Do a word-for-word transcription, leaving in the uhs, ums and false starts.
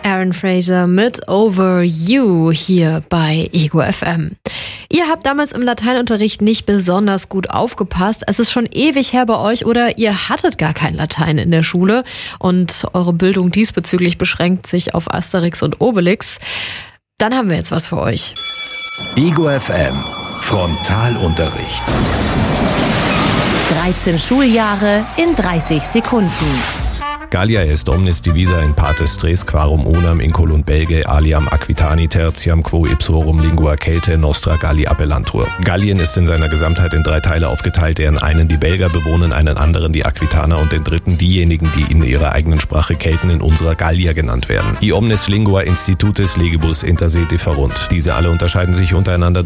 Aaron Fraser mit Over You hier bei Ego F M. Ihr habt damals im Lateinunterricht nicht besonders gut aufgepasst. Es ist schon ewig her bei euch oder ihr hattet gar kein Latein in der Schule und eure Bildung diesbezüglich beschränkt sich auf Asterix und Obelix. Dann haben wir jetzt was für euch. Ego F M Frontalunterricht. dreizehn Schuljahre in dreißig Sekunden. Gallia est omnis divisa in partes tres quarum unam incolunt Belgae aliam Aquitani tertiam quo ipsorum lingua Keltae nostra Galli appellantur. Gallien ist in seiner Gesamtheit in drei Teile aufgeteilt, deren einen die Belger bewohnen, einen anderen die Aquitaner und den dritten diejenigen, die in ihrer eigenen Sprache Kelten in unserer Gallia genannt werden. I omnes lingua institutis legibus inter se differunt. Diese alle unterscheiden sich untereinander